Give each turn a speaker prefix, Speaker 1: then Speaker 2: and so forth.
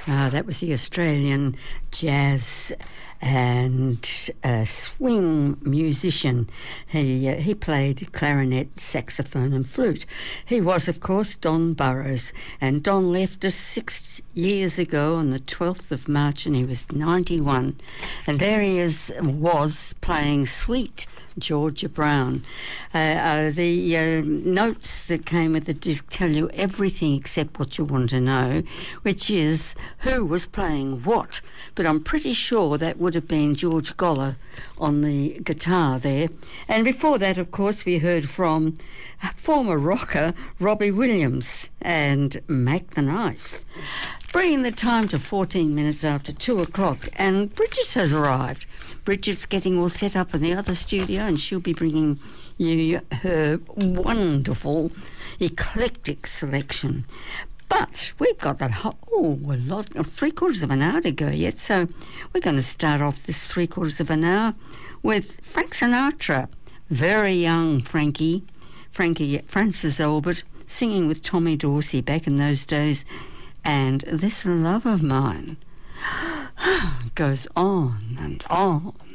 Speaker 1: That was the Australian jazz and swing musician. He played clarinet, saxophone and flute. He was, of course, Don Burrows, and Don left us 6 years ago on the 12th of March, and he was 91. And there he was playing Sweet Georgia Brown. The notes that came with the disc tell you everything except what you want to know, which is who was playing what. But I'm pretty sure that would have been George Goller on the guitar there. And before that, of course, we heard from former rocker Robbie Williams and Make the Knife. Bringing the time to 14 minutes after 2 o'clock, and Bridget has arrived. Bridget's getting all set up in the other studio, and she'll be bringing you her wonderful, eclectic selection. But we've got a lot of 3/4 of an hour to go yet, so we're going to start off this 3/4 of an hour with Frank Sinatra. Very young Francis Albert, singing with Tommy Dorsey back in those days. And This Love of Mine goes on and on